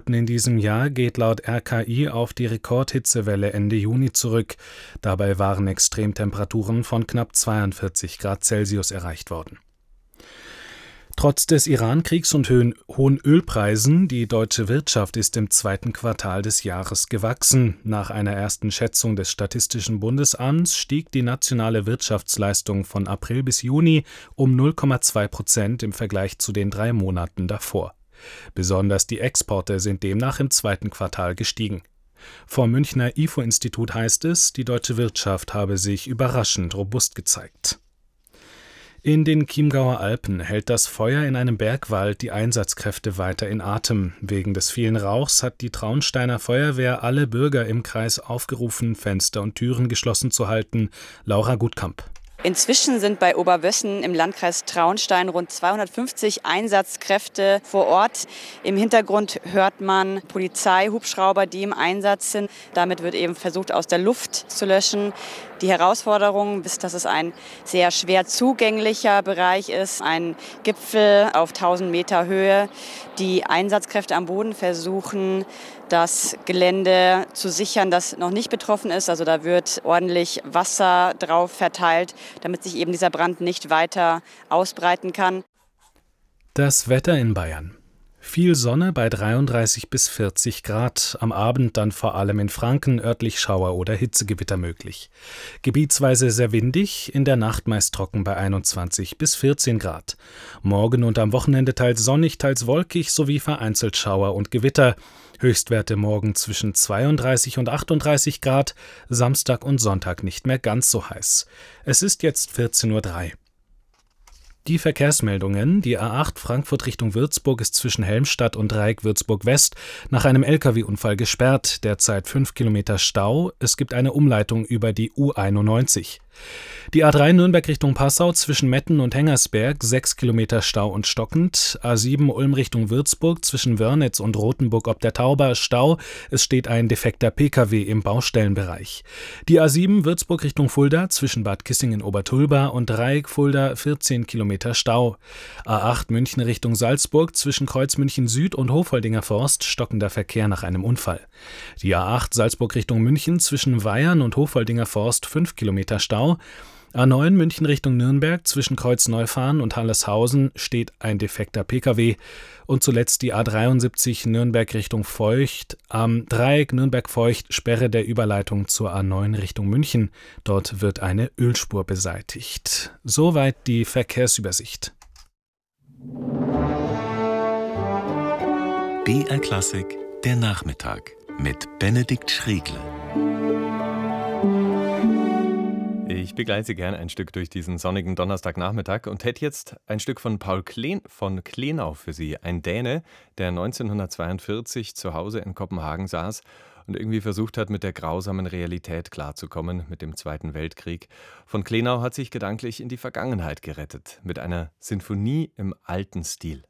Alpen in diesem Jahr geht laut RKI auf die Rekordhitzewelle Ende Juni zurück. Dabei waren Extremtemperaturen von knapp 42 Grad Celsius erreicht worden. Trotz des Iran-Kriegs und hohen Ölpreisen, die deutsche Wirtschaft ist im zweiten Quartal des Jahres gewachsen. Nach einer ersten Schätzung des Statistischen Bundesamts stieg die nationale Wirtschaftsleistung von April bis Juni um 0,2% im Vergleich zu den 3 Monaten davor. Besonders die Exporte sind demnach im zweiten Quartal gestiegen. Vom Münchner IFO-Institut heißt es, die deutsche Wirtschaft habe sich überraschend robust gezeigt. In den Chiemgauer Alpen hält das Feuer in einem Bergwald die Einsatzkräfte weiter in Atem. Wegen des vielen Rauchs hat die Traunsteiner Feuerwehr alle Bürger im Kreis aufgerufen, Fenster und Türen geschlossen zu halten. Laura Gutkamp. Inzwischen sind bei Oberwössen im Landkreis Traunstein rund 250 Einsatzkräfte vor Ort. Im Hintergrund hört man Polizeihubschrauber, die im Einsatz sind. Damit wird eben versucht, aus der Luft zu löschen. Die Herausforderung ist, dass es ein sehr schwer zugänglicher Bereich ist, ein Gipfel auf 1000 Meter Höhe. Die Einsatzkräfte am Boden versuchen, das Gelände zu sichern, das noch nicht betroffen ist. Also da wird ordentlich Wasser drauf verteilt, damit sich eben dieser Brand nicht weiter ausbreiten kann. Das Wetter in Bayern. Viel Sonne bei 33 bis 40 Grad, am Abend dann vor allem in Franken örtlich Schauer oder Hitzegewitter möglich. Gebietsweise sehr windig, in der Nacht meist trocken bei 21 bis 14 Grad. Morgen und am Wochenende teils sonnig, teils wolkig sowie vereinzelt Schauer und Gewitter. Höchstwerte morgen zwischen 32 und 38 Grad, Samstag und Sonntag nicht mehr ganz so heiß. Es ist jetzt 14:03 Uhr. Die Verkehrsmeldungen: Die A8 Frankfurt Richtung Würzburg ist zwischen Helmstadt und Dreieck Würzburg West nach einem Lkw-Unfall gesperrt, derzeit 5 Kilometer Stau. Es gibt eine Umleitung über die U91. Die A3 Nürnberg Richtung Passau zwischen Metten und Hengersberg 6 Kilometer Stau und stockend. A7 Ulm Richtung Würzburg zwischen Wörnitz und Rothenburg ob der Tauber Stau. Es steht ein defekter Pkw im Baustellenbereich. Die A7 Würzburg Richtung Fulda zwischen Bad Kissingen-Obertulba und Dreieck Fulda 14 Kilometer Stau. A8 München Richtung Salzburg zwischen Kreuz München Süd und Hofholdinger Forst stockender Verkehr nach einem Unfall. Die A8 Salzburg Richtung München zwischen Weyern und Hofholdinger Forst 5 Kilometer Stau. A9 München Richtung Nürnberg zwischen Kreuzneufahren und Halleshausen steht ein defekter Pkw. Und zuletzt die A73 Nürnberg Richtung Feucht. Am Dreieck Nürnberg-Feucht Sperre der Überleitung zur A9 Richtung München. Dort wird eine Ölspur beseitigt. Soweit die Verkehrsübersicht. BR Klassik, der Nachmittag mit Benedikt Schregle. Ich begleite Sie gerne ein Stück durch diesen sonnigen Donnerstagnachmittag und hätte jetzt ein Stück von Paul von Klenau für Sie. Ein Däne, der 1942 zu Hause in Kopenhagen saß und irgendwie versucht hat, mit der grausamen Realität klarzukommen, mit dem Zweiten Weltkrieg. Von Klenau hat sich gedanklich in die Vergangenheit gerettet, mit einer Sinfonie im alten Stil.